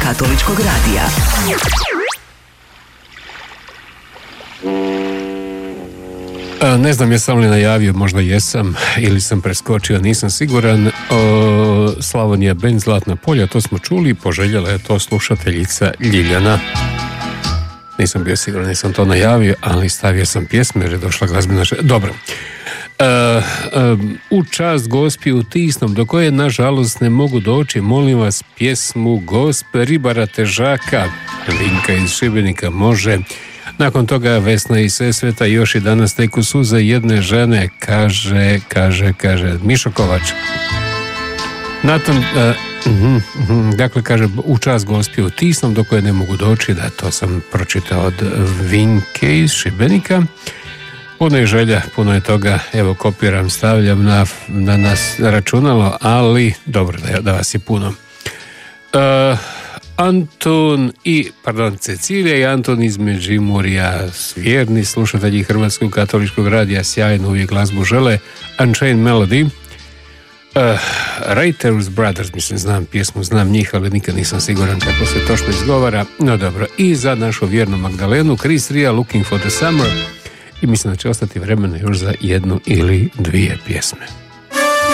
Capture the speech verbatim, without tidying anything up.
katoličkog radija. Ne znam jesam li najavio, možda jesam ili sam preskočio, nisam siguran. O, Slavonija Band, Zlatna polja, to smo čuli, poželjela je to slušateljica Ljiljana. Nisam bio siguran, nisam to najavio, ali stavio sam pjesme jer je došla glazbena želja. Dobro. E, e, u čast gospi u Tisnom, do koje nažalost ne mogu doći, molim vas pjesmu Gospe Ribara Težaka, Vinka iz Šibenika može. Nakon toga Vesna iz Sesveta, još i danas teku suze jedne žene, kaže, kaže, kaže Mišo Kovač. Naton, uh, uh, uh, dakle, kaže, u čast gospi u Tisnom, do koje ne mogu doći, da, to sam pročitao od Vinke iz Šibenika. Puno je želja, puno je toga, evo, kopiram, stavljam na, na nas računalo, ali dobro da, da vas je puno. Uh, Anton i, pardon, Cecilija i Anton iz Međimurja, vjerni slušatelji Hrvatskog katoličkog radija, sjajno uvijek glazbu žele. Unchained Melody, uh, Writers Brothers, mislim, znam pjesmu, znam njih, ali nikad nisam siguran kako se točno izgovara. No dobro, i za našu vjernu Magdalenu, Chris Ria, Looking for the Summer, i mislim da će ostati vremena još za jednu ili dvije pjesme.